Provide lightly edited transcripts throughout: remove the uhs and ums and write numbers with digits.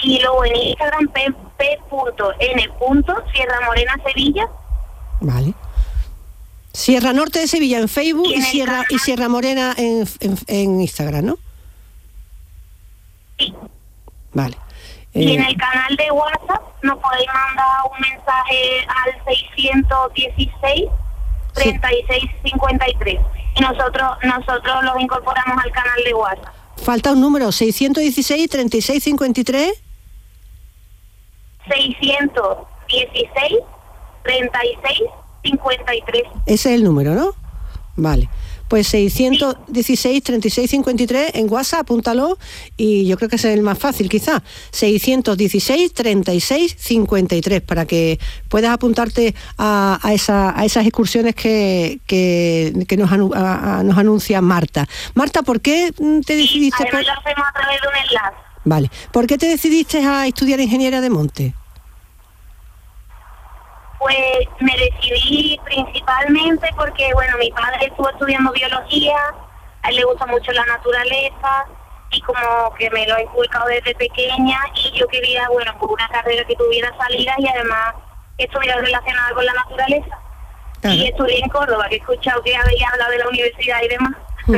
Y luego en Instagram p.n.Sierra Morena Sevilla. Vale. Sierra Norte de Sevilla en Facebook y Sierra Morena en Instagram, ¿no? Sí. Vale. Y en el canal de WhatsApp nos podéis mandar un mensaje al 616 36 53 y nosotros los incorporamos al canal de WhatsApp. Falta un número, 616 36 53. 616 36 53. Ese es el número, ¿no? Vale. Pues 616 36 53 en WhatsApp, apúntalo, y yo creo que ese es el más fácil quizá. 616 36 53 para que puedas apuntarte a esas excursiones que nos anuncia Marta. Marta, ¿por qué te decidiste? Además lo hacemos a través de un enlace. Vale. ¿Por qué te decidiste a estudiar ingeniería de monte? Pues me decidí principalmente porque, bueno, mi padre estuvo estudiando biología, a él le gusta mucho la naturaleza y como que me lo ha inculcado desde pequeña y yo quería, bueno, pues una carrera que tuviera salidas y además estuviera relacionada con la naturaleza. Ajá. Y estudié en Córdoba, que he escuchado que había hablado de la universidad y demás.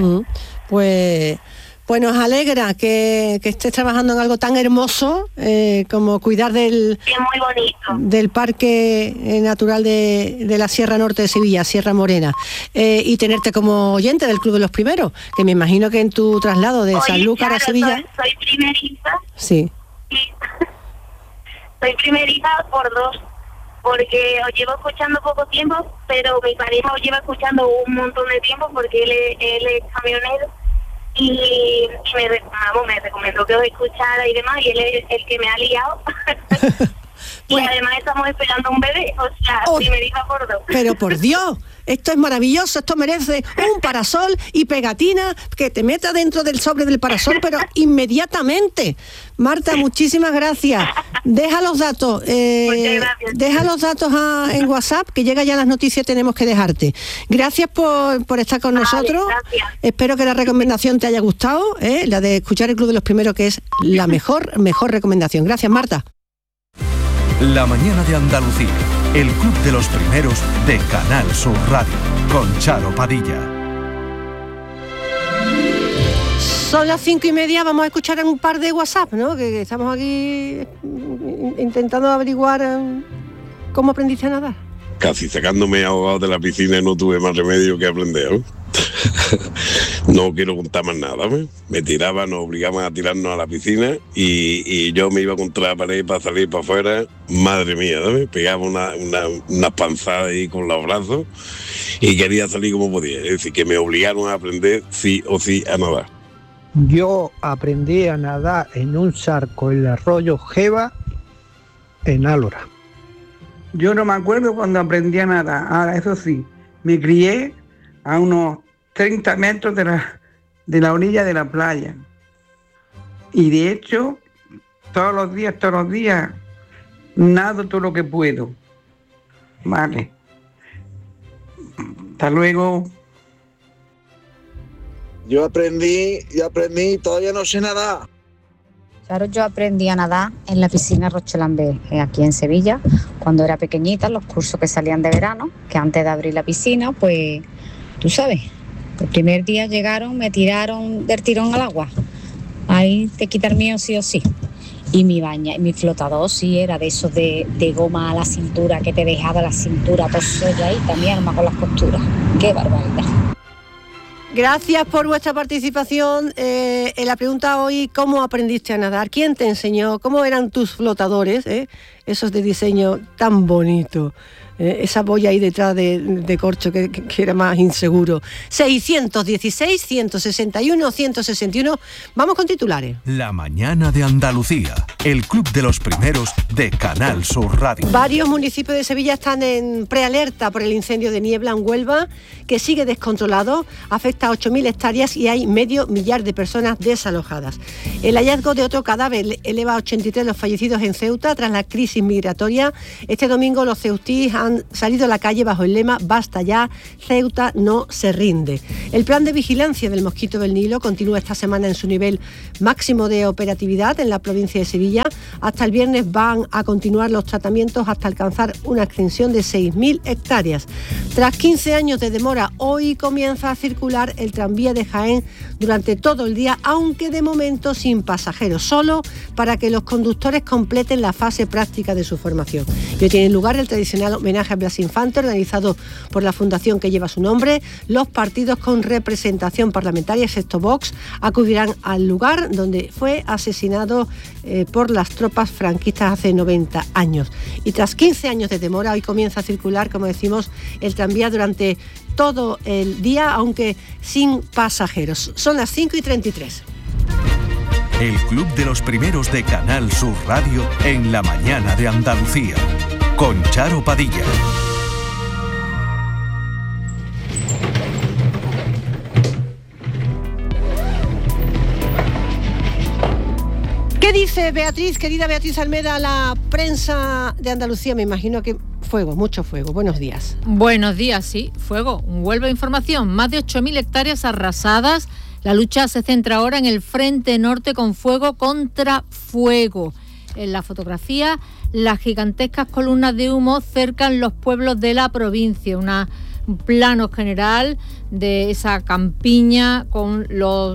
Pues nos alegra que estés trabajando en algo tan hermoso como cuidar del Parque Natural de la Sierra Norte de Sevilla, Sierra Morena, y tenerte como oyente del Club de los Primeros, que me imagino que en tu traslado de Sanlúcar a Sevilla... Soy primeriza. Sí. Soy primeriza por dos, porque os llevo escuchando poco tiempo, pero mi pareja os lleva escuchando un montón de tiempo porque él es camionero. Y me recomendó que os escuchara y demás, y él es el que me ha liado. Y además estamos esperando un bebé, o sea, primeriza por dos. Pero por Dios, esto es maravilloso, esto merece un parasol y pegatina que te meta dentro del sobre del parasol, pero inmediatamente. Marta, muchísimas gracias. Deja los datos, deja los datos en WhatsApp, que llega ya las noticias, tenemos que dejarte. Gracias por estar con nosotros. Gracias. Espero que la recomendación te haya gustado, la de escuchar el Club de los Primeros, que es la mejor recomendación. Gracias, Marta. La mañana de Andalucía, el Club de los Primeros de Canal Sur Radio, con Charo Padilla. Son las 5:30, vamos a escuchar un par de WhatsApp, ¿no? Que estamos aquí intentando averiguar cómo aprendiste a nadar. Casi sacándome ahogado de la piscina y no tuve más remedio que aprender, ¿no? No quiero contar más nada, ¿no? Me tiraban, nos obligaban a tirarnos a la piscina y yo me iba contra la pared para salir para afuera. Madre mía, ¿no? Pegaba unas panzadas ahí con los brazos y quería salir como podía. Es decir, que me obligaron a aprender sí o sí a nadar. Yo aprendí a nadar en un charco en el arroyo Jeva, en Álora. Yo no me acuerdo cuando aprendí a nadar. Ahora, eso sí, me crié a unos 30 metros de la orilla de la playa. Y de hecho, todos los días, nado todo lo que puedo. Vale. Hasta luego. Yo aprendí, todavía no sé nadar. Claro, yo aprendí a nadar en la piscina Rochelambé, aquí en Sevilla, cuando era pequeñita, los cursos que salían de verano, que antes de abrir la piscina, pues, tú sabes, el primer día llegaron, me tiraron del tirón al agua. Ahí te quita el mío sí o sí. Y mi flotador sí era de esos de goma a la cintura, que te dejaba la cintura todo sola y también arma con las costuras. ¡Qué barbaridad! Gracias por vuestra participación en la pregunta hoy, ¿cómo aprendiste a nadar? ¿Quién te enseñó? ¿Cómo eran tus flotadores? Esos de diseño tan bonito. Esa boya ahí detrás de corcho que era más inseguro. 616, 161, 161. Vamos con titulares. La mañana de Andalucía, el Club de los Primeros de Canal Sur Radio. Varios municipios de Sevilla están en prealerta por el incendio de niebla en Huelva, que sigue descontrolado, afecta a 8.000 hectáreas y hay 500.000 de personas desalojadas. El hallazgo de otro cadáver eleva a 83 los fallecidos en Ceuta tras la crisis migratoria. Este domingo los ceutíes han salido a la calle bajo el lema "Basta ya, Ceuta no se rinde". El plan de vigilancia del mosquito del Nilo continúa esta semana en su nivel máximo de operatividad en la provincia de Sevilla. Sevilla. Hasta el viernes van a continuar los tratamientos hasta alcanzar una extensión de 6.000 hectáreas. Tras 15 años de demora, hoy comienza a circular el tranvía de Jaén durante todo el día, aunque de momento sin pasajeros, solo para que los conductores completen la fase práctica de su formación. Y hoy tiene lugar el tradicional homenaje a Blas Infante, organizado por la fundación que lleva su nombre. Los partidos con representación parlamentaria, excepto Vox, acudirán al lugar donde fue asesinado por las tropas franquistas hace 90 años. Y tras 15 años de demora, hoy comienza a circular, como decimos, el tranvía durante todo el día, aunque sin pasajeros. Son las 5:33. El Club de los Primeros de Canal Sur Radio en la mañana de Andalucía, con Charo Padilla. ¿Qué dice Beatriz, querida Beatriz Almeda, la prensa de Andalucía? Me imagino que fuego, mucho fuego. Buenos días. Buenos días, sí, fuego. Huelva Información, más de 8.000 hectáreas arrasadas. La lucha se centra ahora en el frente norte con fuego contra fuego. En la fotografía, las gigantescas columnas de humo cercan los pueblos de la provincia. Un plano general de esa campiña con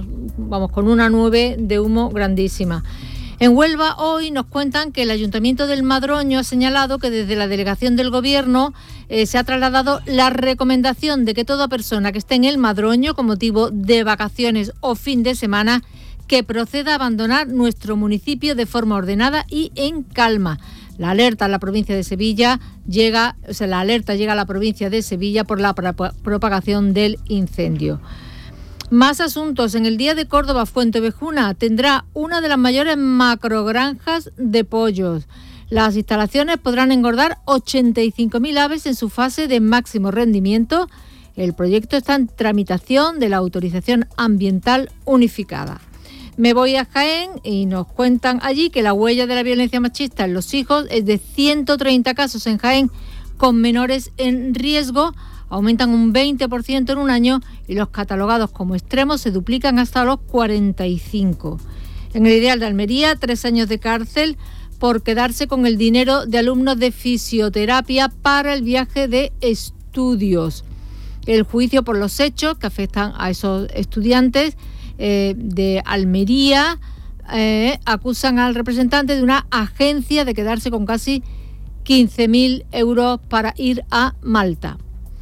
una nube de humo grandísima. En Huelva hoy nos cuentan que el Ayuntamiento del Madroño ha señalado que desde la delegación del Gobierno se ha trasladado la recomendación de que toda persona que esté en el Madroño con motivo de vacaciones o fin de semana que proceda a abandonar nuestro municipio de forma ordenada y en calma. La alerta a la provincia de Sevilla llega a la provincia de Sevilla por la propagación del incendio. Más asuntos. En el Día de Córdoba, Fuenteovejuna tendrá una de las mayores macrogranjas de pollos. Las instalaciones podrán engordar 85.000 aves en su fase de máximo rendimiento. El proyecto está en tramitación de la autorización ambiental unificada. Me voy a Jaén y nos cuentan allí que la huella de la violencia machista en los hijos es de 130 casos en Jaén con menores en riesgo. Aumentan un 20% en un año y los catalogados como extremos se duplican hasta los 45. En el Ideal de Almería, 3 años de cárcel por quedarse con el dinero de alumnos de fisioterapia para el viaje de estudios. El juicio por los hechos que afectan a esos estudiantes de Almería acusan al representante de una agencia de quedarse con casi 15.000 euros para ir a Malta.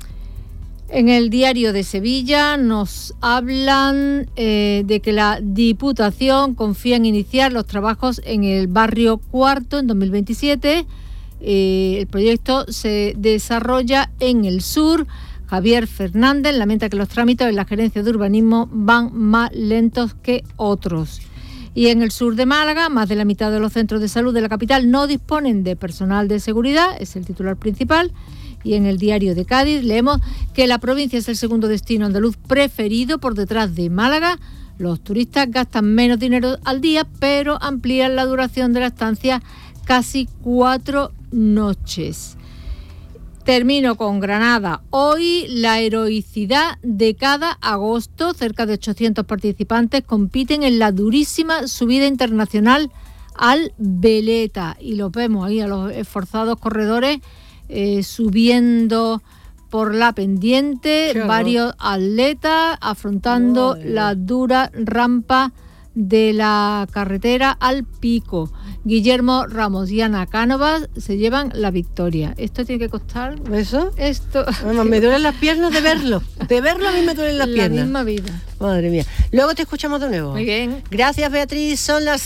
En el Diario de Sevilla nos hablan de que la Diputación confía en iniciar los trabajos en el barrio Cuarto en 2027. El proyecto se desarrolla en el sur. Javier Fernández lamenta que los trámites en la Gerencia de Urbanismo van más lentos que otros. Y en el sur de Málaga, más de la mitad de los centros de salud de la capital no disponen de personal de seguridad, es el titular principal. Y en el Diario de Cádiz leemos que la provincia es el segundo destino andaluz preferido por detrás de Málaga. Los turistas gastan menos dinero al día, pero amplían la duración de la estancia casi 4 noches. Termino con Granada. Hoy la heroicidad de cada agosto. Cerca de 800 participantes compiten en la durísima subida internacional al Veleta. Y los vemos ahí a los esforzados corredores subiendo por la pendiente, varios atletas afrontando la dura rampa de la carretera al pico. Guillermo Ramos y Ana Cánovas se llevan la victoria. Esto tiene que costar... ¿Eso? Esto... Vamos, me duelen las piernas de verlo. De verlo a mí me duelen las piernas. La misma vida. Madre mía. Luego te escuchamos de nuevo. Muy bien. Gracias, Beatriz. Son las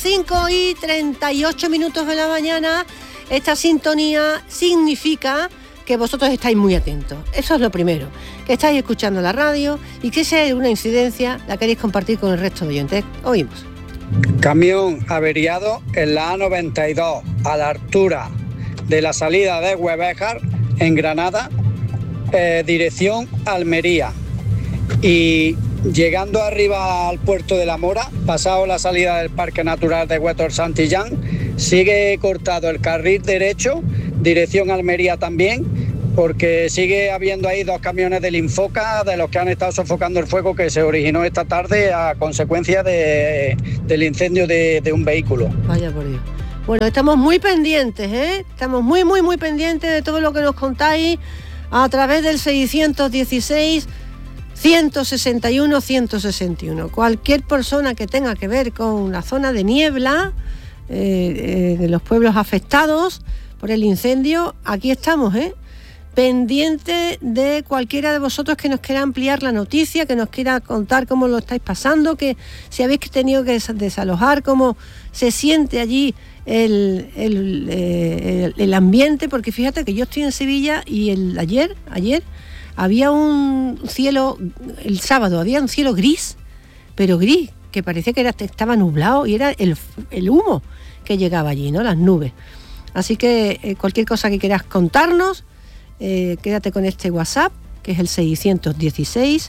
5:38 de la mañana. Esta sintonía significa que vosotros estáis muy atentos. Eso es lo primero. Que estáis escuchando la radio y que si hay alguna incidencia la queréis compartir con el resto de oyentes. Oímos. Camión averiado en la A92 a la altura de la salida de Huevejar en Granada, dirección Almería. Y llegando arriba al puerto de La Mora, pasado la salida del Parque Natural de Huétor Santillán, sigue cortado el carril derecho, dirección Almería también, porque sigue habiendo ahí 2 camiones del Infoca, de los que han estado sofocando el fuego que se originó esta tarde a consecuencia del incendio de un vehículo. Vaya por Dios. Bueno, estamos muy pendientes, ¿eh? Estamos muy pendientes de todo lo que nos contáis a través del 616 161 161. Cualquier persona que tenga que ver con la zona de Niebla, de los pueblos afectados por el incendio, aquí estamos, pendiente de cualquiera de vosotros que nos quiera ampliar la noticia, que nos quiera contar cómo lo estáis pasando, que si habéis tenido que desalojar, cómo se siente allí el ambiente, porque fíjate que yo estoy en Sevilla y ayer había un cielo, el sábado había un cielo gris, pero gris, que parecía que estaba nublado y era el humo que llegaba allí, ¿no? Las nubes. Así que cualquier cosa que quieras contarnos, quédate con este WhatsApp, que es el 616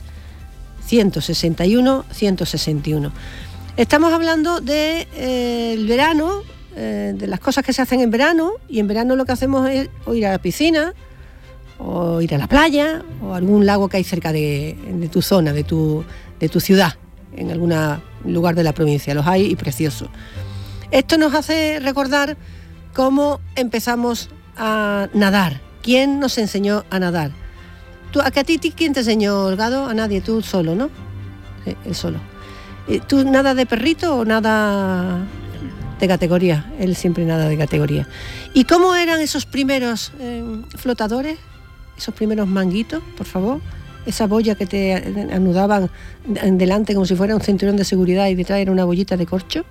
161 161. Estamos hablando del verano, de las cosas que se hacen en verano, y en verano lo que hacemos es o ir a la piscina, o ir a la playa, o a algún lago que hay cerca de tu zona, de tu ciudad, en algún lugar de la provincia. Los hay y preciosos. Esto nos hace recordar cómo empezamos a nadar. ¿Quién nos enseñó a nadar? ¿A ti quién te enseñó, Holgado? A nadie, tú solo, ¿no? Sí, él solo. ¿Tú nada de perrito o nada de categoría? Él siempre nada de categoría. ¿Y cómo eran esos primeros flotadores? Esos primeros manguitos, por favor. Esa boya que te anudaban delante como si fuera un cinturón de seguridad y detrás era una bollita de corcho.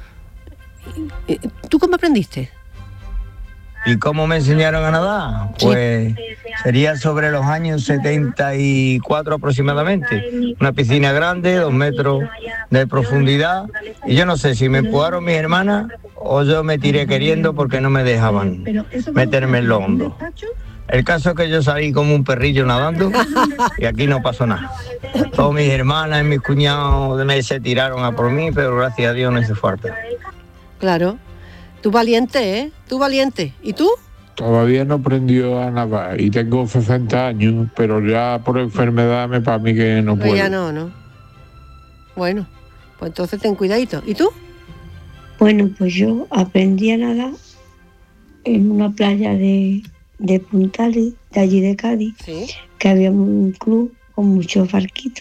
¿Tú cómo aprendiste? ¿Y cómo me enseñaron a nadar? Pues sería sobre los años 74 aproximadamente. Una piscina grande, 2 metros de profundidad. Y yo no sé si me empujaron mis hermanas o yo me tiré queriendo porque no me dejaban meterme en lo hondo. El caso es que yo salí como un perrillo nadando y aquí no pasó nada. Todas mis hermanas y mis cuñados se tiraron a por mí, pero gracias a Dios no hice falta. Claro. Tú valiente, ¿eh? Tú valiente. ¿Y tú? Todavía no aprendió a nadar y tengo 60 años, pero ya por enfermedad me para mí que no puedo. Ya no. Bueno, pues entonces ten cuidadito. ¿Y tú? Bueno, pues yo aprendí a nadar en una playa de Puntales, de allí de Cádiz, ¿sí? Que había un club con muchos barquitos.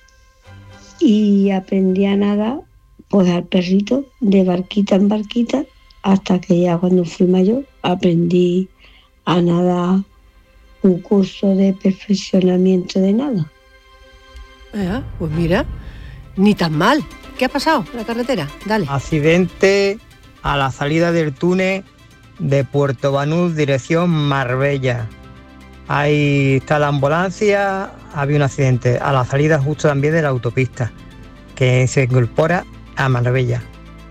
Y aprendí a nadar, pues al perrito, de barquita en barquita, hasta que ya cuando fui mayor aprendí a nadar un curso de perfeccionamiento de nado. Pues mira, ni tan mal. ¿Qué ha pasado en la carretera? Dale. Accidente a la salida del túnel de Puerto Banús, dirección Marbella. Ahí está la ambulancia, había un accidente a la salida justo también de la autopista, que se incorpora a Marbella.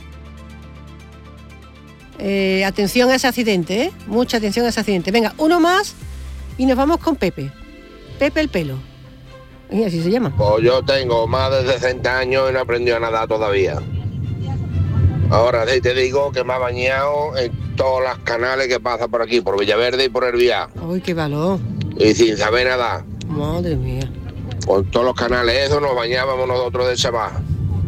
Atención a ese accidente, ¿eh? Mucha atención a ese accidente. Venga, uno más y nos vamos con Pepe. Pepe el pelo. ¿Y así se llama? Pues yo tengo más de 60 años y no he aprendido a nadar todavía. Ahora sí te digo que me ha bañado en todos los canales que pasa por aquí, por Villaverde y por el Viá. ¡Uy, qué valor! Y sin saber nadar. Madre mía. Con todos los canales esos nos bañábamos nosotros de Sabá.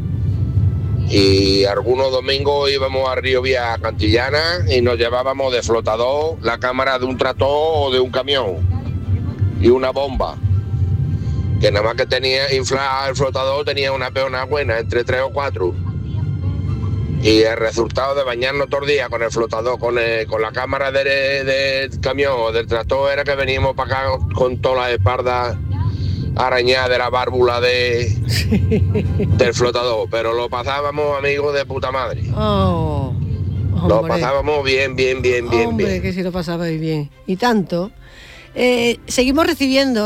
Y algunos domingos íbamos a Río Vía Cantillana y nos llevábamos de flotador la cámara de un tractor o de un camión y una bomba, que nada más que tenía inflado el flotador tenía una peona buena, entre 3 o 4. Y el resultado de bañarnos todo el día con el flotador, con la cámara del camión o del tractor, era que veníamos para acá con todas las espaldas arañada de la válvula del flotador, pero lo pasábamos, amigos, de puta madre. Lo pasábamos bien. Hombre, que si lo pasabais bien. Y tanto. Seguimos recibiendo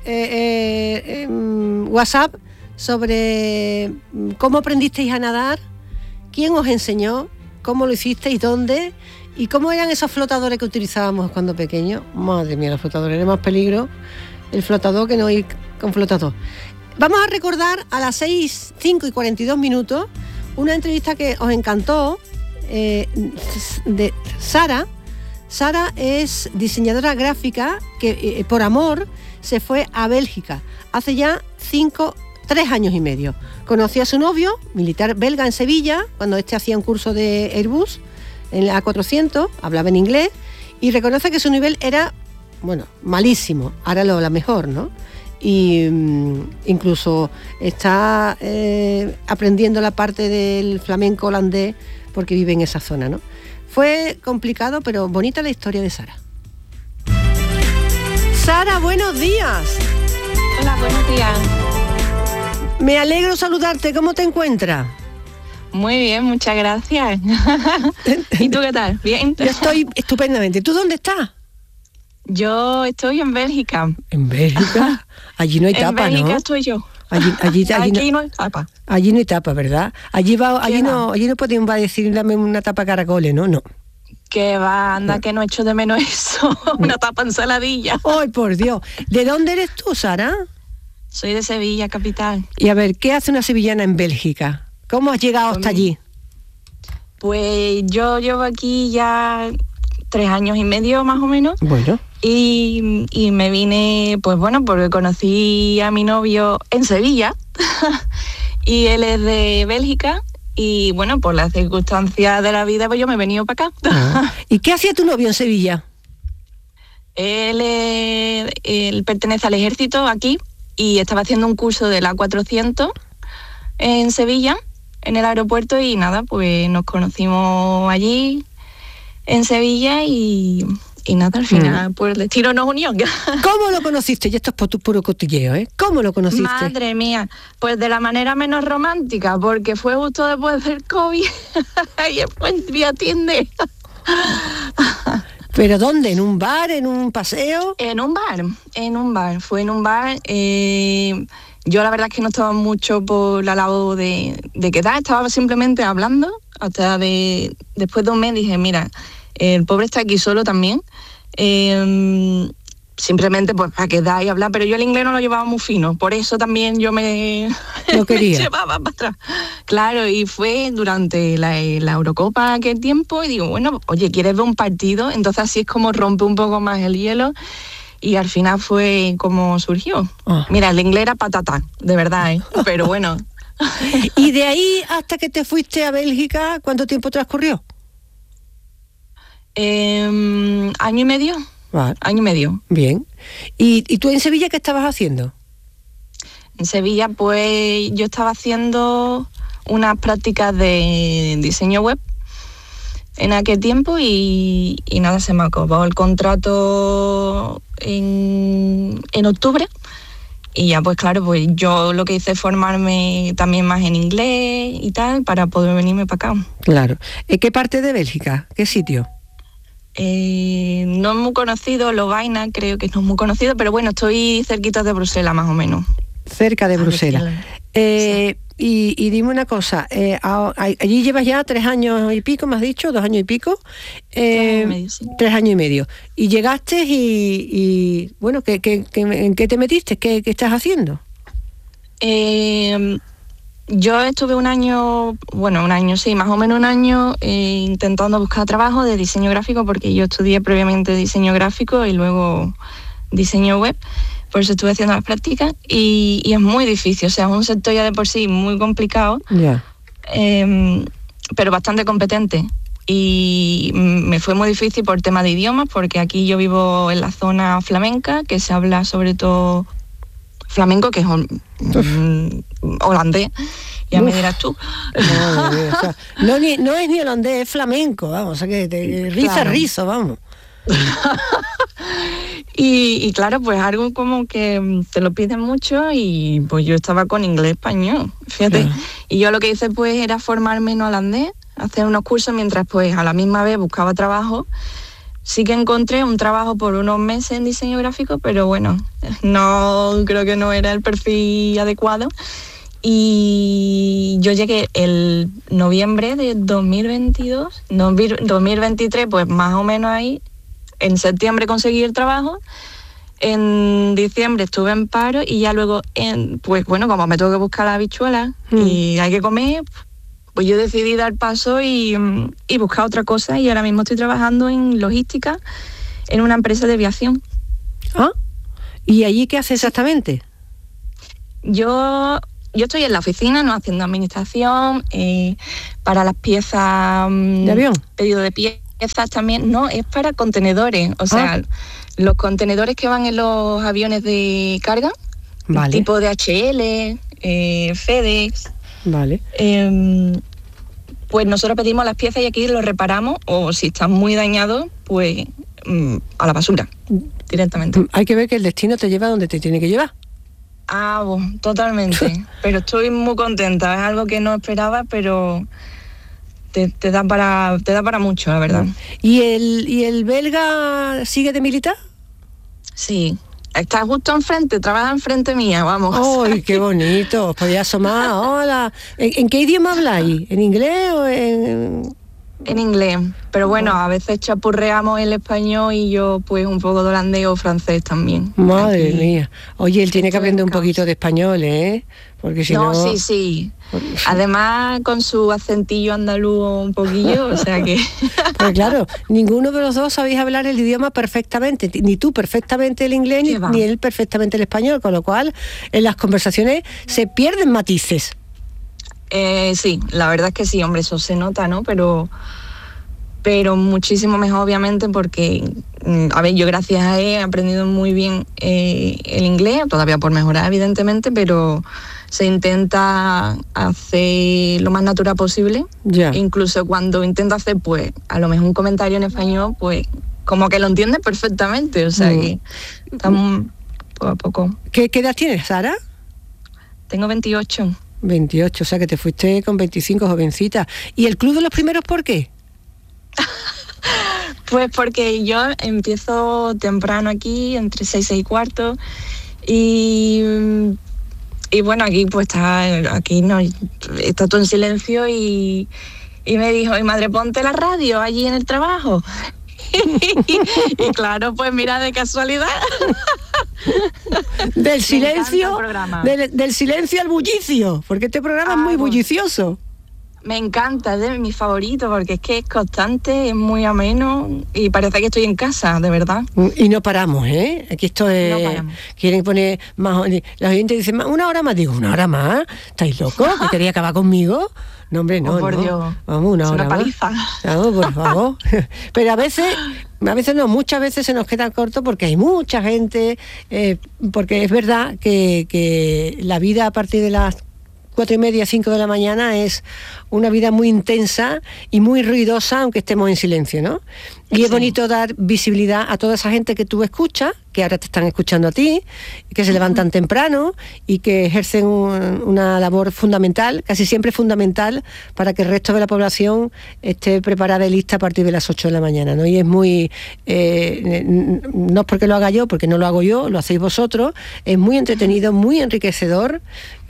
WhatsApp sobre cómo aprendisteis a nadar, quién os enseñó, cómo lo hicisteis, dónde, y cómo eran esos flotadores que utilizábamos cuando pequeños. Madre mía, los flotadores, era más peligro el flotador que no ir con flotador. Vamos a recordar a las 6, 5 y 42 minutos una entrevista que os encantó de Sara. Sara es diseñadora gráfica que por amor se fue a Bélgica hace ya 3 años y medio. Conoció a su novio, militar belga en Sevilla, cuando este hacía un curso de Airbus, en la A400, hablaba en inglés y reconoce que su nivel era, bueno, malísimo. Ahora lo habla mejor, ¿no? Y incluso está aprendiendo la parte del flamenco holandés porque vive en esa zona, ¿no? Fue complicado, pero bonita la historia de Sara. Sara, buenos días. Hola, buenos días. Me alegro saludarte. ¿Cómo te encuentras? Muy bien, muchas gracias. ¿Y tú qué tal? ¿Bien? Yo estoy estupendamente. ¿Tú dónde estás? Yo estoy en Bélgica. ¿En Bélgica? Allí no hay tapa, ¿no? En Bélgica estoy yo. Allí Aquí no hay tapa. Allí no hay tapa, ¿verdad? Allí no podemos decir dame una tapa caracoles, ¿no? No. Que va, anda, que no echo de menos eso. Una tapa ensaladilla. ¡Ay, por Dios! ¿De dónde eres tú, Sara? Soy de Sevilla, capital. Y a ver, ¿qué hace una sevillana en Bélgica? ¿Cómo has llegado hasta allí? Pues yo llevo aquí ya 3 años y medio, más o menos. Bueno. Y me vine, pues bueno, porque conocí a mi novio en Sevilla. Y él es de Bélgica. Y bueno, por las circunstancias de la vida, pues yo me he venido para acá. ¿Y qué hacía tu novio en Sevilla? Él pertenece al ejército aquí y estaba haciendo un curso de la A400 en Sevilla, en el aeropuerto, y nada, pues nos conocimos allí en Sevilla y nada, al final pues el destino nos unió. ¿Cómo lo conociste? Y esto es puro cotilleo, ¿eh? ¿Cómo lo conociste? Madre mía, pues de la manera menos romántica, porque fue justo después del COVID y después vía Tinder. ¿Pero dónde? ¿En un bar? ¿En un paseo? En un bar. Fue en un bar. Yo la verdad es que no estaba mucho por la labor de quedar, estaba simplemente hablando, hasta después de un mes dije, mira, el pobre está aquí solo también, simplemente pues para quedar y hablar, pero yo el inglés no lo llevaba muy fino, por eso también yo me llevaba para atrás. Claro, y fue durante la Eurocopa aquel tiempo y digo, bueno, oye, ¿quieres ver un partido? Entonces así es como rompe un poco más el hielo. Y al final fue como surgió. Mira, el inglés era patata, de verdad, ¿eh? Pero bueno. ¿Y de ahí hasta que te fuiste a Bélgica, cuánto tiempo transcurrió? Año y medio. Vale. Año y medio. Bien. ¿Y tú en Sevilla qué estabas haciendo? En Sevilla, pues yo estaba haciendo unas prácticas de diseño web en aquel tiempo y nada, se me acabó el contrato en octubre y ya pues claro, pues yo lo que hice es formarme también más en inglés y tal para poder venirme para acá. Claro. ¿Qué parte de Bélgica? ¿Qué sitio? No es muy conocido, Lovaina creo que no es muy conocido, pero bueno, estoy cerquita de Bruselas más o menos. Cerca de Bruselas. Sí. Y dime una cosa, allí llevas ya 3 años y pico, me has dicho, 2 años y pico. 3 años y medio, sí. 3 años y medio. Y llegaste y bueno, ¿en qué te metiste? ¿Qué estás haciendo? Yo estuve un año, sí, más o menos un año intentando buscar trabajo de diseño gráfico, porque yo estudié previamente diseño gráfico y luego diseño web. Por eso estuve haciendo las prácticas y es muy difícil, o sea, es un sector ya de por sí muy complicado, pero bastante competente. Y me fue muy difícil por tema de idiomas, porque aquí yo vivo en la zona flamenca, que se habla sobre todo flamenco, que es holandés, ya me dirás tú. No es ni holandés, es flamenco, vamos, o sea que rizo, vamos. Y claro, pues algo como que te lo piden mucho y pues yo estaba con inglés-español, fíjate. Y yo lo que hice pues era formarme en holandés, hacer unos cursos mientras pues a la misma vez buscaba trabajo. Sí que encontré un trabajo por unos meses en diseño gráfico, pero bueno, no creo que no era el perfil adecuado. Y yo llegué el noviembre de 2023, pues más o menos ahí. En septiembre conseguí el trabajo, en diciembre estuve en paro y ya luego, pues bueno, como me tengo que buscar la habichuela y hay que comer, pues yo decidí dar paso y buscar otra cosa y ahora mismo estoy trabajando en logística en una empresa de aviación. ¿Ah? ¿Y allí qué hace exactamente? Yo yo estoy en la oficina, no haciendo administración, para las piezas ¿de avión? Pedido de piezas también, no, es para contenedores, o sea, los contenedores que van en los aviones de carga, vale. Tipo DHL, FedEx. Vale. Pues nosotros pedimos las piezas y aquí los reparamos, o si están muy dañados, pues a la basura, directamente. Hay que ver que el destino te lleva donde te tiene que llevar. Totalmente. Pero estoy muy contenta, es algo que no esperaba, pero te da para mucho, la verdad. ¿Y el belga sigue de militar? Sí. Está justo enfrente, trabaja enfrente mía, vamos. ¡Ay, qué bonito! Os podía asomar. Hola. ¿En qué idioma habláis? ¿En inglés o en...? En inglés, pero bueno, a veces chapurreamos el español y yo pues un poco de holandés o francés también. Madre mía. Oye, él tiene que aprender un poquito de español, ¿eh? Porque si no... Sí. Además con su acentillo andaluz un poquillo, o sea que... Pues claro, ninguno de los dos sabéis hablar el idioma perfectamente, ni tú perfectamente el inglés, ni él perfectamente el español, con lo cual en las conversaciones se pierden matices. Sí, la verdad es que sí, hombre, eso se nota, ¿no? Pero muchísimo mejor, obviamente, porque, a ver, yo gracias a él he aprendido muy bien el inglés, todavía por mejorar, evidentemente, pero se intenta hacer lo más natural posible. Ya. Incluso cuando intento hacer, pues, a lo mejor un comentario en español, pues, como que lo entiende perfectamente, o sea que estamos poco a poco. ¿Qué edad tienes, Sara? Tengo 28. 28, o sea que te fuiste con 25, jovencita. ¿Y el Club de los Primeros por qué? Pues porque yo empiezo temprano aquí, entre 6 y cuarto, y bueno, aquí pues está todo en silencio y me dijo, mi madre, ponte la radio allí en el trabajo. Y claro, pues mira, de casualidad. Del silencio, del silencio al bullicio, porque este programa es muy bullicioso. Me encanta, es de mis favoritos, porque es que es constante, es muy ameno y parece que estoy en casa, de verdad. Y no paramos, ¿eh? Aquí esto es... No paramos. Quieren poner más... Los oyentes dicen, una hora más. Digo, ¿una hora más? ¿Estáis locos? ¿Que queréis acabar conmigo? No, hombre, no, por no. Dios. Vamos, una hora más. Vamos, por favor. Pero a veces no, muchas veces se nos queda corto porque hay mucha gente, porque es verdad que la vida a partir de las 4:30, 5 de la mañana es una vida muy intensa y muy ruidosa, aunque estemos en silencio, ¿no? Y es bonito dar visibilidad a toda esa gente que tú escuchas, que ahora te están escuchando a ti, que se levantan temprano y que ejercen una labor fundamental, casi siempre fundamental, para que el resto de la población esté preparada y lista a partir de las 8 de la mañana, ¿no? Y es muy... no es porque lo haga yo, porque no lo hago yo, lo hacéis vosotros, es muy entretenido, muy enriquecedor,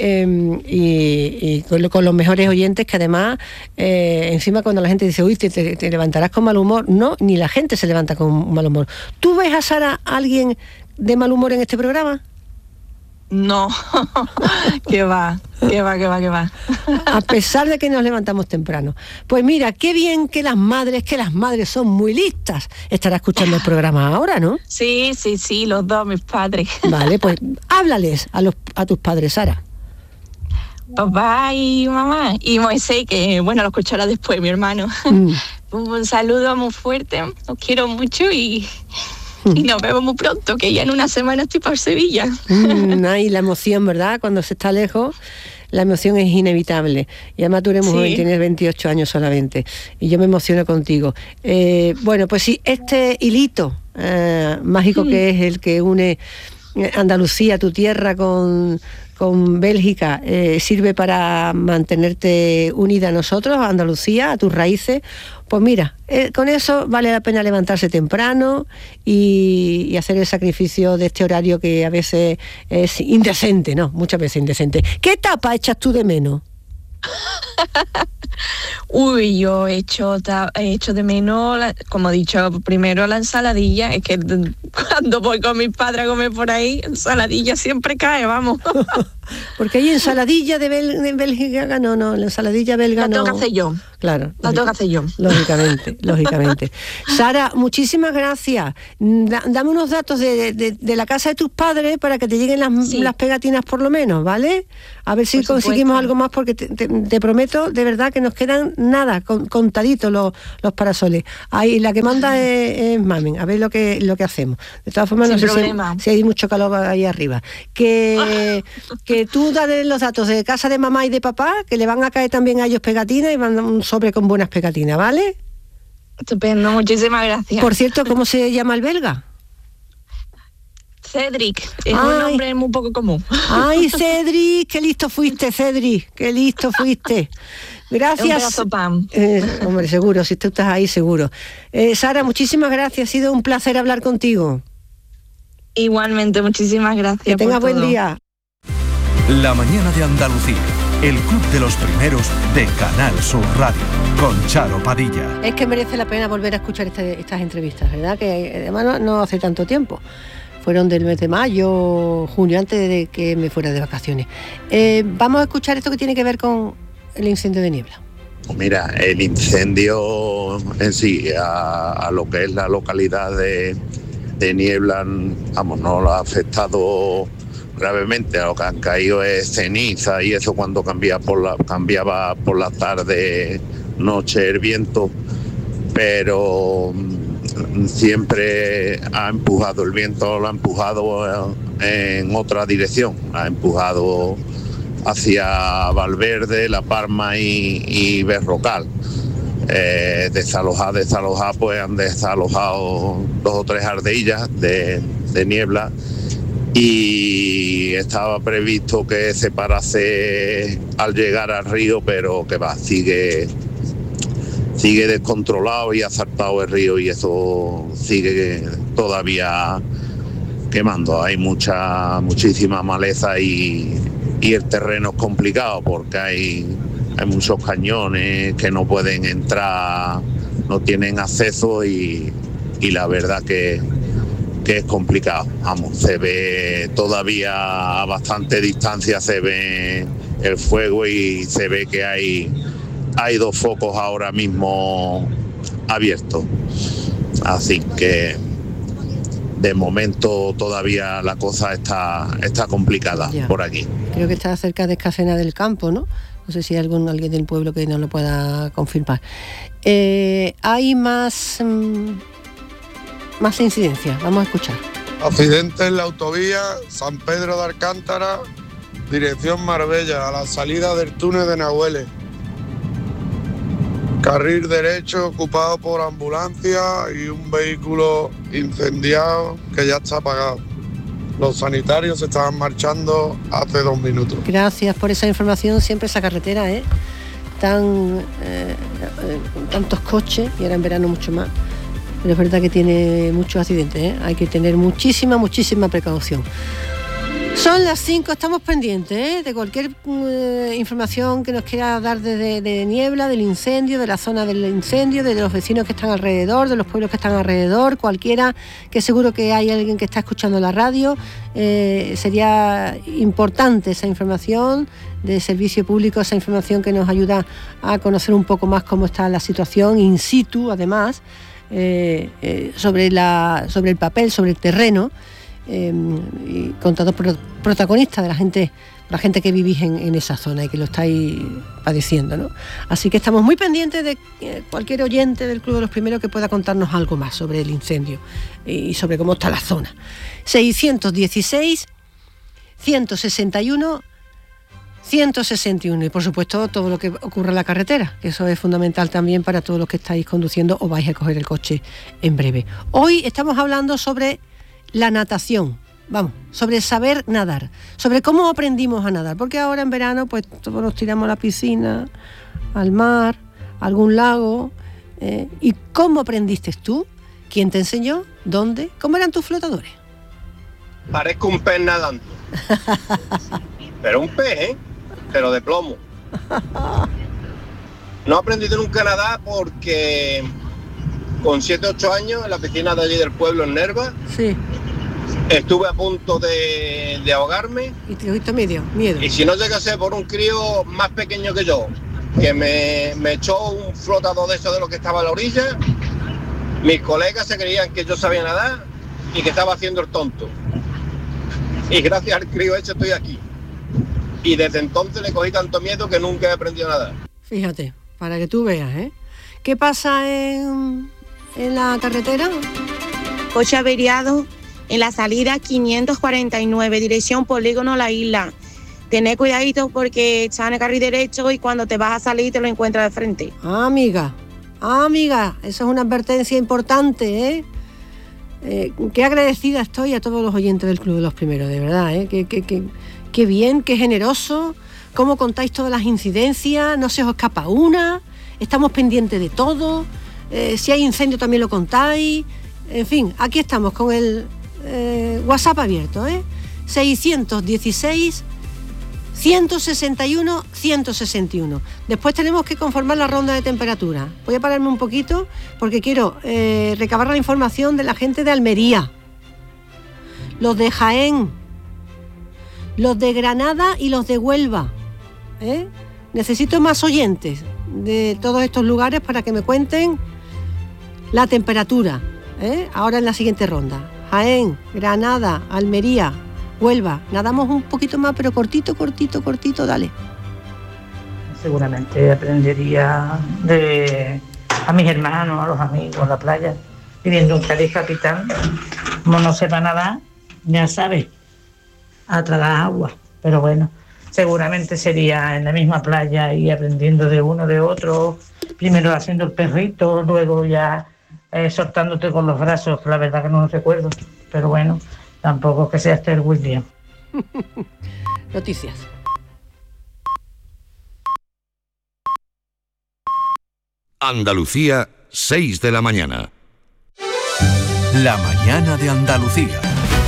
y con los mejores oyentes que además, encima cuando la gente dice, uy, te levantarás con mal humor, no, ni la gente se levanta con mal humor. ¿Tú ves a Sara alguien de mal humor en este programa? No, que va. A pesar de que nos levantamos temprano. Pues mira, qué bien que las madres son muy listas. Estará escuchando el programa ahora, ¿no? Sí, los dos, mis padres. Vale, pues háblales a tus padres, Sara. Papá y mamá y Moisés, que bueno, lo escuchará después, mi hermano. Un saludo muy fuerte, os quiero mucho y nos vemos muy pronto, que ya en una semana estoy por Sevilla. Ay, la emoción, ¿verdad? Cuando se está lejos, la emoción es inevitable. Y además tú eres muy joven, tienes 28 años solamente, y yo me emociono contigo. Bueno, pues sí, este hilito mágico que es el que une Andalucía, tu tierra, con Bélgica, sirve para mantenerte unida a nosotros, a Andalucía, a tus raíces. Pues mira, con eso vale la pena levantarse temprano y hacer el sacrificio de este horario que a veces es indecente, ¿no? Muchas veces indecente. ¿Qué etapa echas tú de menos? Uy, yo he hecho de menos, como he dicho primero, la ensaladilla. Es que cuando voy con mis padres a comer por ahí, ensaladilla siempre cae, vamos. Porque hay ensaladilla de Bélgica, no, la ensaladilla belga no. La tengo que hacer yo. Claro. La tengo que hacer yo. Lógicamente. Sara, muchísimas gracias. Dame unos datos de la casa de tus padres para que te lleguen las pegatinas por lo menos, ¿vale? A ver si conseguimos algo más, porque te prometo de verdad que nos quedan nada, contaditos los parasoles. Ahí la que manda es Mamen, a ver lo que hacemos. De todas formas, no sé si hay mucho calor ahí arriba. Que tú dale los datos de casa de mamá y de papá, que le van a caer también a ellos pegatinas y van un sobre con buenas pegatinas, ¿vale? Estupendo, muchísimas gracias. Por cierto, ¿cómo se llama el belga? Cedric, es un nombre muy poco común. Ay, Cedric, qué listo fuiste, Cedric, qué listo fuiste. Gracias. Un pedazo de pan. Hombre, seguro, si tú estás ahí, seguro. Sara, muchísimas gracias, ha sido un placer hablar contigo. Igualmente, muchísimas gracias. Que tengas buen día. La mañana de Andalucía, el club de los primeros de Canal Sur Radio, con Charo Padilla. Es que merece la pena volver a escuchar estas entrevistas, ¿verdad? Que además no hace tanto tiempo. Fueron del mes de mayo, junio, antes de que me fuera de vacaciones. Vamos a escuchar esto que tiene que ver con el incendio de Niebla. Mira, el incendio en sí, a lo que es la localidad de Niebla, vamos, no lo ha afectado gravemente. A lo que han caído es ceniza y eso cuando cambiaba por la tarde, noche el viento, pero siempre ha empujado, el viento lo ha empujado en otra dirección, ha empujado hacia Valverde, La Palma y Berrocal. Desalojar, pues han desalojado 2 o 3 aldeillas de Niebla, y estaba previsto que se parase al llegar al río, pero que va, sigue descontrolado y ha saltado el río, y eso sigue todavía quemando. Hay muchísima maleza y el terreno es complicado porque hay muchos cañones que no pueden entrar, no tienen acceso, y la verdad que es complicado. Vamos, se ve todavía a bastante distancia, se ve el fuego y se ve que hay 2 focos ahora mismo abiertos. Así que de momento todavía la cosa está complicada por aquí. Creo que está cerca de Escacena del Campo, ¿no? No sé si hay alguien del pueblo que no lo pueda confirmar. Hay más incidencias, vamos a escuchar. Accidente en la autovía San Pedro de Alcántara, dirección Marbella, a la salida del túnel de Nahuele. Carril derecho ocupado por ambulancia y un vehículo incendiado que ya está apagado. Los sanitarios estaban marchando hace 2 minutos. Gracias por esa información. Siempre esa carretera, tantos coches, y ahora en verano mucho más. Pero es verdad que tiene muchos accidentes, Hay que tener muchísima precaución. Son las 5, estamos pendientes de cualquier información que nos quiera dar de Niebla, del incendio, de la zona del incendio, de los vecinos que están alrededor, de los pueblos que están alrededor, cualquiera, que seguro que hay alguien que está escuchando la radio. Sería importante esa información de servicio público, esa información que nos ayuda a conocer un poco más cómo está la situación in situ, además, sobre el papel, sobre el terreno, y contados por protagonistas de la gente que vivís en esa zona y que lo estáis padeciendo, ¿no? Así que estamos muy pendientes de cualquier oyente del Club de los Primeros que pueda contarnos algo más sobre el incendio y sobre cómo está la zona. 616 161 161, y por supuesto todo lo que ocurra en la carretera, que eso es fundamental también para todos los que estáis conduciendo o vais a coger el coche en breve. Hoy estamos hablando sobre la natación, sobre saber nadar, sobre cómo aprendimos a nadar, porque ahora en verano pues todos nos tiramos a la piscina, al mar, a algún lago, ¿y cómo aprendiste tú? ¿Quién te enseñó? ¿Dónde? ¿Cómo eran tus flotadores? Parezco un pez nadando. Pero un pez, pero de plomo. No he aprendido nunca a nadar porque con 7 o 8 años en la piscina de allí del pueblo en Nerva, sí, estuve a punto de ahogarme. Y te cogiste miedo. Y si no llegase por un crío más pequeño que yo, que me echó un flotador de eso de lo que estaba a la orilla, mis colegas se creían que yo sabía nadar y que estaba haciendo el tonto. Y gracias al crío ese estoy aquí. Y desde entonces le cogí tanto miedo que nunca he aprendido a nadar. Fíjate, para que tú veas, ¿eh? ¿Qué pasa en la carretera? Coche averiado en la salida 549, dirección Polígono La Isla. Tener cuidadito porque está en el carril derecho y cuando te vas a salir te lo encuentras de frente. Amiga, eso es una advertencia importante, ¿eh? Qué agradecida estoy a todos los oyentes del Club de los Primeros, de verdad, ¿eh? Qué bien, qué generoso, cómo contáis todas las incidencias, no se os escapa una, estamos pendientes de todo, si hay incendio también lo contáis, en fin, aquí estamos con el WhatsApp abierto, 616 161 161. Después tenemos que conformar la ronda de temperatura. Voy a pararme un poquito porque quiero recabar la información de la gente de Almería, los de Jaén, los de Granada y los de Huelva. Necesito más oyentes de todos estos lugares para que me cuenten la temperatura. Ahora en la siguiente ronda. Jaén, Granada, Almería, Huelva. Nadamos un poquito más, pero cortito, dale. Seguramente aprendería a mis hermanos, a los amigos, a la playa, viviendo en Cádiz capital. Como no sepa nadar, ya sabes, a tragar agua. Pero bueno, seguramente sería en la misma playa y aprendiendo de uno de otro, primero haciendo el perrito, luego ya soltándote con los brazos, la verdad que no lo recuerdo. Pero bueno, tampoco que sea Esther William. Noticias. Andalucía, 6 de la mañana. La mañana de Andalucía.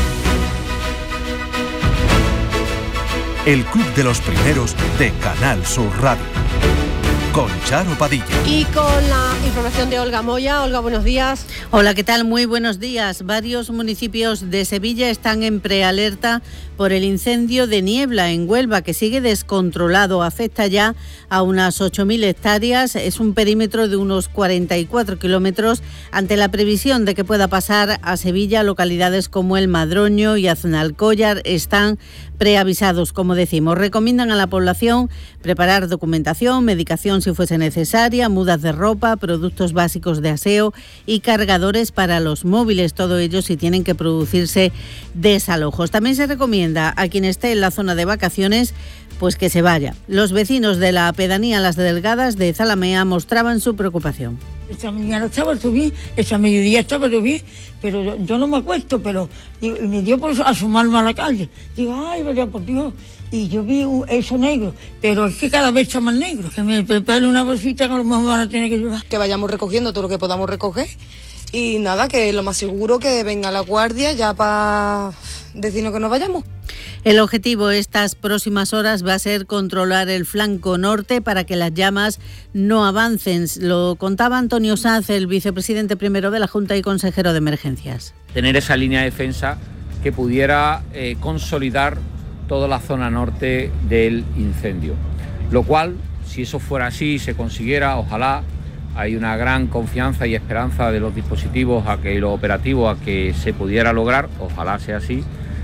El Club de los Primeros de Canal Sur Radio. Con Charo Padilla. Y con la información de Olga Moya. Olga, buenos días. Hola, ¿qué tal? Muy buenos días. Varios municipios de Sevilla están en prealerta por el incendio de Niebla en Huelva, que sigue descontrolado. Afecta ya a unas 8.000 hectáreas. Es un perímetro de unos 44 kilómetros. Ante la previsión de que pueda pasar a Sevilla, localidades como El Madroño y Aznalcóllar están preavisados, como decimos. Recomiendan a la población preparar documentación, medicación si fuese necesaria, mudas de ropa, productos básicos de aseo y cargadores para los móviles, todo ello si tienen que producirse desalojos. También se recomienda a quien esté en la zona de vacaciones pues que se vaya. Los vecinos de la pedanía Las Delgadas de Zalamea mostraban su preocupación. Esta mañana estaba todo bien, esta mediodía estaba todo bien, pero yo no me acuesto, pero me dio por asomarme a la calle. Digo, ay, vaya por Dios. Y yo vi eso negro, pero es que cada vez está más negro. Que me prepare una bolsita que a lo mejor van a tener que llevar. Que vayamos recogiendo todo lo que podamos recoger y nada, que lo más seguro que venga la guardia ya para decirnos que nos vayamos. El objetivo estas próximas horas va a ser controlar el flanco norte para que las llamas no avancen. Lo contaba Antonio Sanz, el vicepresidente primero de la Junta y consejero de Emergencias. Tener esa línea de defensa que pudiera consolidar toda la zona norte del incendio. Lo cual, si eso fuera así, se consiguiera, ojalá, hay una gran confianza y esperanza de los dispositivos y los operativos a que se pudiera lograr, ojalá sea así.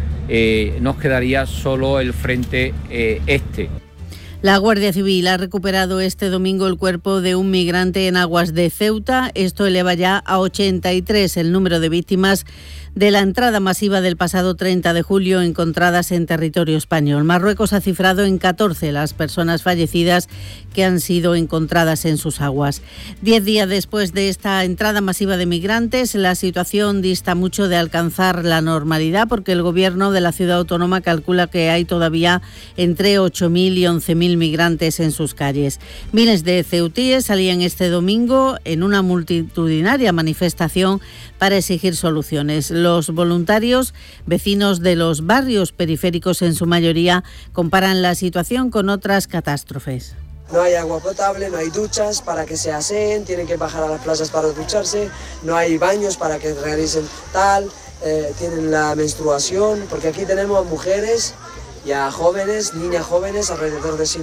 Nos quedaría solo el frente este. La Guardia Civil ha recuperado este domingo el cuerpo de un migrante en aguas de Ceuta. Esto eleva ya a 83 el número de víctimas de la entrada masiva del pasado 30 de julio encontradas en territorio español. Marruecos ha cifrado en 14 las personas fallecidas que han sido encontradas en sus aguas. 10 días después de esta entrada masiva de migrantes, la situación dista mucho de alcanzar la normalidad porque el gobierno de la ciudad autónoma calcula que hay todavía entre 8.000 y 11.000 migrantes en sus calles. Miles de ceutíes salían este domingo en una multitudinaria manifestación para exigir soluciones. Los voluntarios, vecinos de los barrios periféricos en su mayoría, comparan la situación con otras catástrofes. No hay agua potable, no hay duchas para que se aseen, tienen que bajar a las playas para ducharse, no hay baños para que realicen tal, tienen la menstruación, porque aquí tenemos mujeres y a jóvenes, niñas jóvenes, alrededor de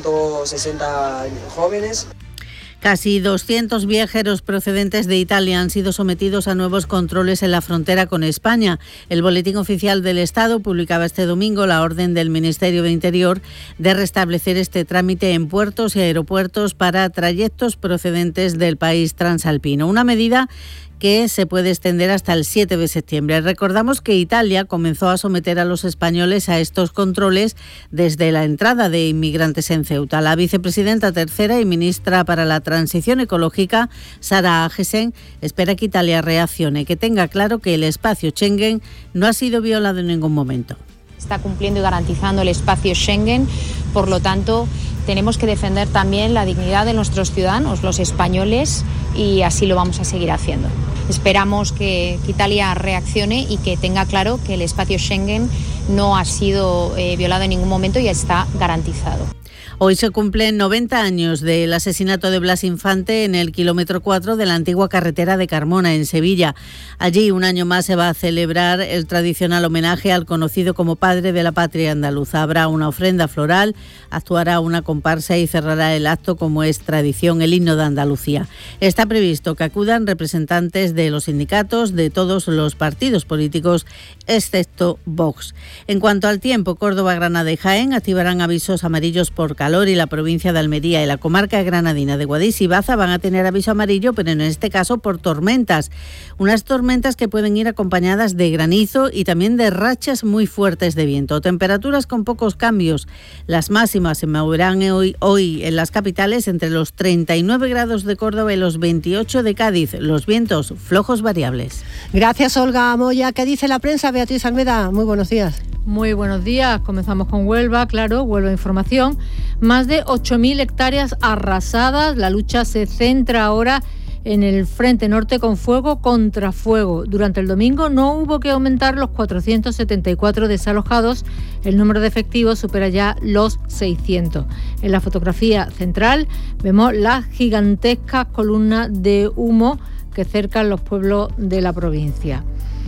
160 jóvenes. Casi 200 viajeros procedentes de Italia han sido sometidos a nuevos controles en la frontera con España. El Boletín Oficial del Estado publicaba este domingo la orden del Ministerio de Interior de restablecer este trámite en puertos y aeropuertos para trayectos procedentes del país transalpino. Una medida que se puede extender hasta el 7 de septiembre. Recordamos que Italia comenzó a someter a los españoles a estos controles desde la entrada de inmigrantes en Ceuta. La vicepresidenta tercera y ministra para la Transición Ecológica, Sara Agesen, espera que Italia reaccione, que tenga claro que el espacio Schengen no ha sido violado en ningún momento. Está cumpliendo y garantizando el espacio Schengen, por lo tanto tenemos que defender también la dignidad de nuestros ciudadanos, los españoles, y así lo vamos a seguir haciendo. Esperamos que Italia reaccione y que tenga claro que el espacio Schengen no ha sido violado en ningún momento y está garantizado. Hoy se cumplen 90 años del asesinato de Blas Infante en el kilómetro 4 de la antigua carretera de Carmona, en Sevilla. Allí, un año más, se va a celebrar el tradicional homenaje al conocido como padre de la patria andaluza. Habrá una ofrenda floral, actuará una comparsa y cerrará el acto, como es tradición, el himno de Andalucía. Está previsto que acudan representantes de los sindicatos, de todos los partidos políticos, excepto Vox. En cuanto al tiempo, Córdoba, Granada y Jaén activarán avisos amarillos por calor, y la provincia de Almería y la comarca granadina de Guadix y Baza van a tener aviso amarillo, pero en este caso por tormentas. Unas tormentas que pueden ir acompañadas de granizo y también de rachas muy fuertes de viento. Temperaturas con pocos cambios. Las máximas se moverán hoy en las capitales entre los 39 grados de Córdoba y los 28 de Cádiz. Los vientos flojos variables. Gracias, Olga Moya. ¿Qué dice la prensa? Beatriz Almeda, muy buenos días. Muy buenos días. Comenzamos con Huelva, claro, Huelva Información. Más de 8.000 hectáreas arrasadas. La lucha se centra ahora en el frente norte con fuego contra fuego. Durante el domingo no hubo que aumentar los 474 desalojados. El número de efectivos supera ya los 600. En la fotografía central vemos las gigantescas columnas de humo que cercan los pueblos de la provincia.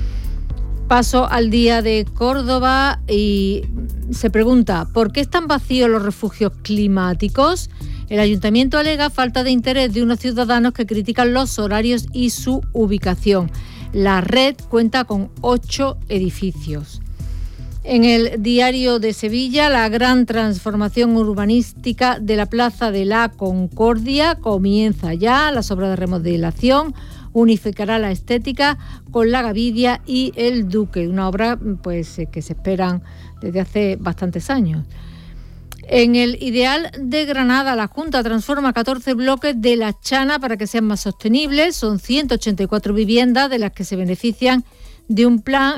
Paso al día de Córdoba y se pregunta ¿por qué están vacíos los refugios climáticos? El ayuntamiento alega falta de interés de unos ciudadanos que critican los horarios y su ubicación. La red cuenta con 8 edificios. En el Diario de Sevilla, la gran transformación urbanística de la Plaza de la Concordia comienza ya. Las obras de remodelación unificará la estética con la Gavidia y el Duque, una obra pues que se esperan desde hace bastantes años. En el Ideal de Granada, la Junta transforma 14 bloques de La Chana para que sean más sostenibles. Son 184 viviendas de las que se benefician de un plan,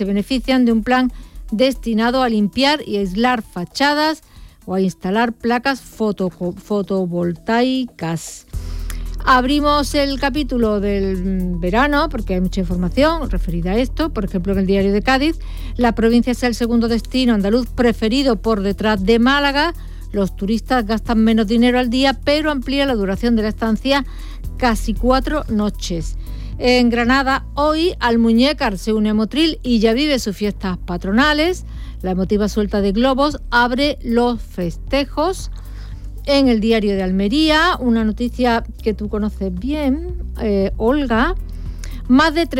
destinado a limpiar y aislar fachadas o a instalar placas fotovoltaicas. Abrimos el capítulo del verano porque hay mucha información referida a esto. Por ejemplo, en el Diario de Cádiz, la provincia es el segundo destino andaluz preferido por detrás de Málaga. Los turistas gastan menos dinero al día, pero amplía la duración de la estancia casi 4 noches. En Granada, hoy Almuñécar se une a Motril y ya vive sus fiestas patronales. La emotiva suelta de globos abre los festejos. En el Diario de Almería, una noticia que tú conoces bien, Olga, más de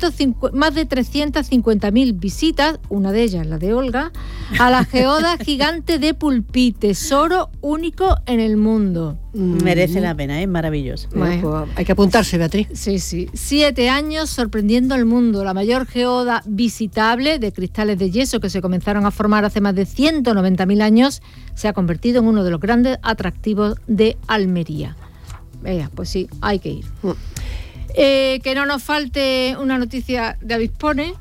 350.000 visitas, una de ellas la de Olga, a la geoda gigante de Pulpí, tesoro único en el mundo. Merece la pena, es maravilloso. Bueno, hay que apuntarse, Beatriz. Sí. 7 años sorprendiendo al mundo. La mayor geoda visitable de cristales de yeso que se comenzaron a formar hace más de 190.000 años se ha convertido en uno de los grandes atractivos de Almería. Pues sí, hay que ir. Que no nos falte una noticia de avispones.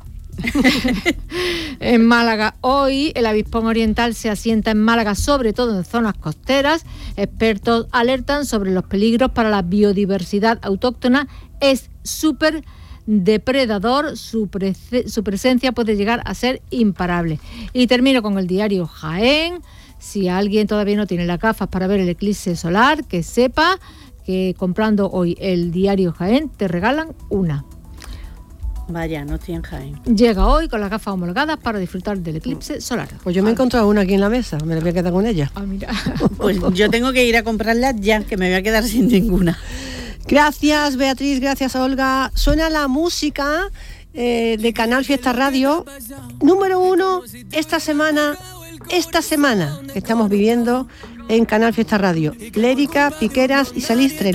En Málaga hoy el avispón oriental se asienta en Málaga, sobre todo en zonas costeras. Expertos alertan sobre los peligros para la biodiversidad autóctona. Es súper depredador, su presencia puede llegar a ser imparable. Y termino con el Diario Jaén. Si alguien todavía no tiene las gafas para ver el eclipse solar, que sepa que comprando hoy el diario Jaén te regalan una. Vaya, no estoy en Jaén. Llega hoy con las gafas homologadas para disfrutar del eclipse solar. Pues yo me he encontrado una aquí en la mesa, me la voy a quedar con ella. Mira. Pues yo tengo que ir a comprarlas ya, que me voy a quedar sin ninguna. Gracias, Beatriz, gracias, Olga. Suena la música de Canal Fiesta Radio, número 1 esta semana que estamos viviendo en Canal Fiesta Radio. Lérica, Piqueras y Salistre.